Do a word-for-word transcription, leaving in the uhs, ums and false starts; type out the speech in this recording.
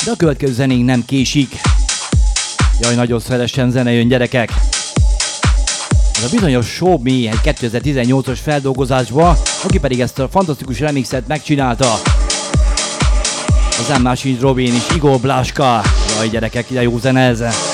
De a következő zenénk nem késik. Jaj, nagyon szeresen zene jön, gyerekek. Ez a bizonyos Show Me egy kétezer-tizennyolcas feldolgozásba, aki pedig ezt a fantasztikus remixet megcsinálta. Az nem más, mint Robin és Igor Bláska. Jaj, gyerekek, ide jó zene ez.